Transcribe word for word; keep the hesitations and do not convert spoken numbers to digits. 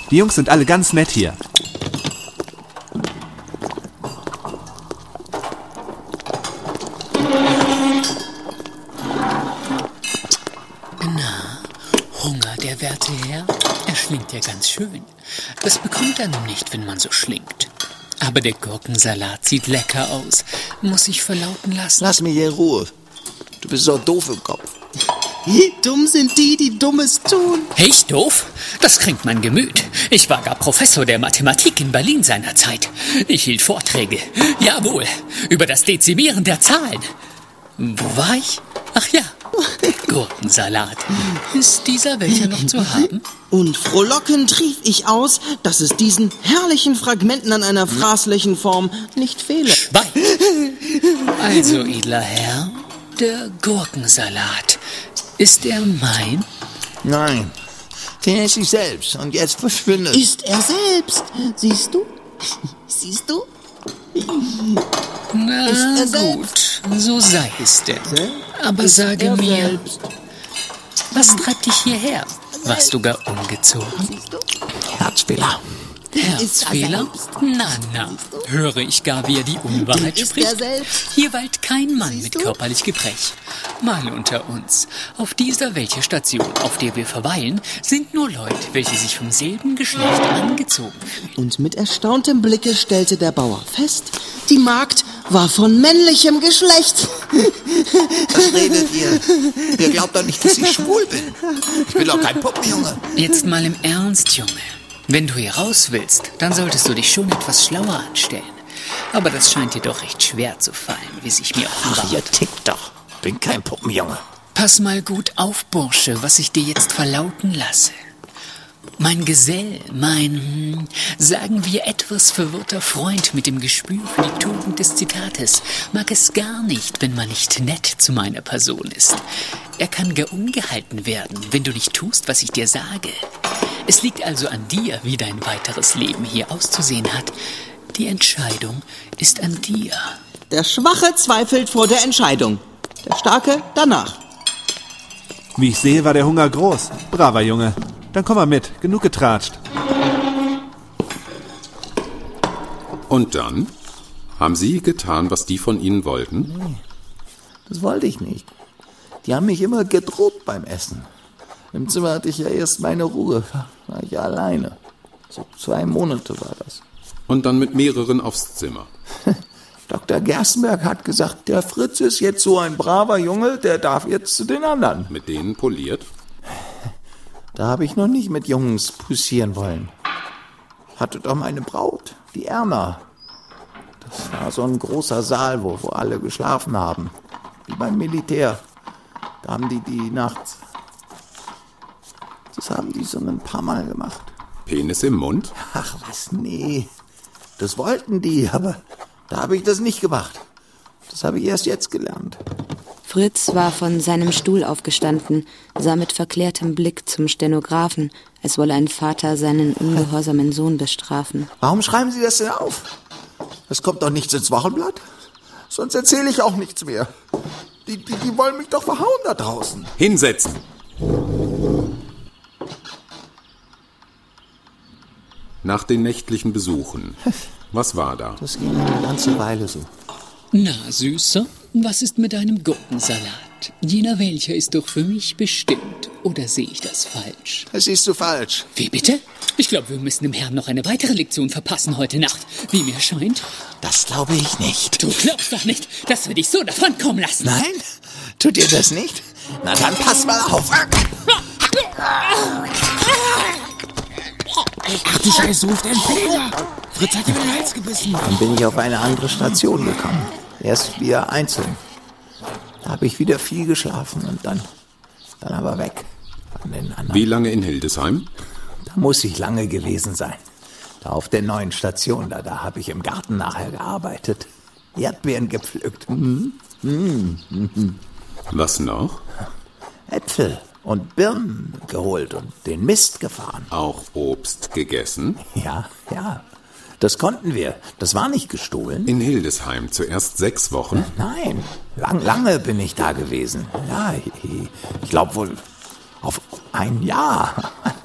Die Jungs sind alle ganz nett hier. Na, Hunger, der werte Herr? Er schlingt ja ganz schön. Das bekommt er nun nicht, wenn man so schlingt. Aber der Gurkensalat sieht lecker aus. Muss ich verlauten lassen. Lass mich in Ruhe. Du bist so doof im Kopf. Wie dumm sind die, die Dummes tun? Ich doof? Das kränkt mein Gemüt. Ich war gar Professor der Mathematik in Berlin seinerzeit. Ich hielt Vorträge. Jawohl, über das Dezimieren der Zahlen. Wo war ich? Ach ja, Gurkensalat. Ist dieser welcher noch zu haben? Und frohlockend rief ich aus, dass es diesen herrlichen Fragmenten an einer fraßlichen Form nicht fehle. Schweig! Also, edler Herr, der Gurkensalat. Ist er mein? Nein, den esse ich selbst und jetzt verschwindet. Ist er selbst? Siehst du? Siehst du? Na Ist er gut, so sei es denn. Aber Ist sage er mir, selbst? was treibt dich hierher? Warst du gar ungezogen? Siehst du? Herzfehler. Herzfehler? Na, na, höre ich gar, wie er die Unwahrheit Ist spricht? er selbst? Hier weilt kein Mann Siehst mit du? körperlich Gebrech. Mal unter uns. Auf dieser welche Station, auf der wir verweilen, sind nur Leute, welche sich vom selben Geschlecht angezogen fühlen. Und mit erstauntem Blicke stellte der Bauer fest, die Magd war von männlichem Geschlecht. Was redet ihr? Ihr glaubt doch nicht, dass ich schwul bin. Ich bin doch kein Puppenjunge. Jetzt mal im Ernst, Junge. Wenn du hier raus willst, dann solltest du dich schon etwas schlauer anstellen. Aber das scheint dir doch recht schwer zu fallen, wie sich mir Ach, offenbart. ihr tickt doch. Bin kein Puppenjunge. Pass mal gut auf, Bursche, was ich dir jetzt verlauten lasse. Mein Gesell, mein, hm, sagen wir, etwas verwirrter Freund mit dem Gespür für die Tugend des Zitates mag es gar nicht, wenn man nicht nett zu meiner Person ist. Er kann gar ungehalten werden, wenn du nicht tust, was ich dir sage. Es liegt also an dir, wie dein weiteres Leben hier auszusehen hat. Die Entscheidung ist an dir. Der Schwache zweifelt vor der Entscheidung. Der Starke danach. Wie ich sehe, war der Hunger groß. Braver Junge. Dann komm mal mit. Genug getratscht. Und dann? Haben Sie getan, was die von Ihnen wollten? Nee, das wollte ich nicht. Die haben mich immer gedroht beim Essen. Im Zimmer hatte ich ja erst meine Ruhe. War ich ja alleine. So zwei Monate war das. Und dann mit mehreren aufs Zimmer. Doktor Gerstenberg hat gesagt, der Fritz ist jetzt so ein braver Junge, der darf jetzt zu den anderen. Mit denen poliert? Da habe ich noch nicht mit Jungs poussieren wollen. Ich hatte doch meine Braut, die Erna. Das war so ein großer Saal, wo, wo alle geschlafen haben. Wie beim Militär. Da haben die die nachts... Das haben die so ein paar Mal gemacht. Penis im Mund? Ach was, nee. Das wollten die, aber da habe ich das nicht gemacht. Das habe ich erst jetzt gelernt. Fritz war von seinem Stuhl aufgestanden, sah mit verklärtem Blick zum Stenografen, als wolle ein Vater seinen ungehorsamen Sohn bestrafen. Warum schreiben Sie das denn auf? Das kommt doch nichts ins Wochenblatt. Sonst erzähle ich auch nichts mehr. Die, die, die wollen mich doch verhauen da draußen. Hinsetzen! Nach den nächtlichen Besuchen. Was war da? Das ging eine ganze Weile so. Na, Süßer, was ist mit deinem Gurkensalat? Jener welcher ist doch für mich bestimmt. Oder sehe ich das falsch? Das siehst du falsch. Wie bitte? Ich glaube, wir müssen dem Herrn noch eine weitere Lektion verpassen heute Nacht. Wie mir scheint. Das glaube ich nicht. Du glaubst doch nicht, dass wir dich so davonkommen lassen. Nein? Tut ihr das nicht? Na dann pass mal auf. Ach du Scheiße, ruft ein Fehler. Fritz hat ihm in den Hals gebissen. Dann bin ich auf eine andere Station gekommen. Erst wieder einzeln. Da habe ich wieder viel geschlafen und dann, dann aber weg von den anderen. Wie lange in Hildesheim? Da muss ich lange gewesen sein. Da auf der neuen Station, da, da habe ich im Garten nachher gearbeitet. Erdbeeren gepflückt. Mhm. Mhm. Mhm. Was noch? Äpfel und Birnen geholt und den Mist gefahren. Auch Obst gegessen? Ja, ja. Das konnten wir. Das war nicht gestohlen. In Hildesheim zuerst sechs Wochen? Nein, lang, lange bin ich da gewesen. Ja, ich, ich glaube wohl auf ein Jahr.